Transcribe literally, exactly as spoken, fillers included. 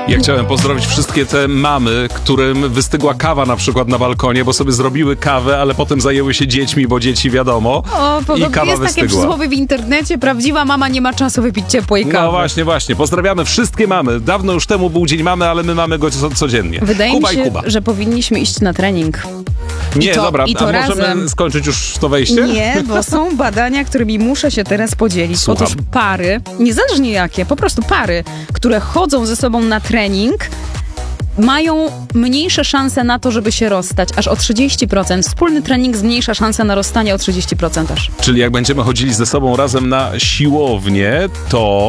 Ja chciałem pozdrowić wszystkie te mamy, którym wystygła kawa na przykład na balkonie, bo sobie zrobiły kawę, ale potem zajęły się dziećmi, bo dzieci wiadomo. O, I kawa jest wystygła. takie przysłowie w internecie, prawdziwa mama nie ma czasu wypić ciepłej kawy. No właśnie, właśnie. Pozdrawiamy wszystkie mamy. Dawno już temu był Dzień Mamy, ale my mamy go co, codziennie. Wydaje Kuba mi się, i Kuba. że powinniśmy iść na trening. Nie, to- dobra, i to a możemy razem. skończyć już to wejście? Nie, bo są badania, którymi muszę się teraz podzielić. Słucham. Otóż pary, niezależnie jakie, po prostu pary, które chodzą ze sobą na trening, mają mniejsze szanse na to, żeby się rozstać, aż o trzydzieści procent. Wspólny trening zmniejsza szanse na rozstanie o trzydzieści procent aż. Czyli jak będziemy chodzili ze sobą razem na siłownię, to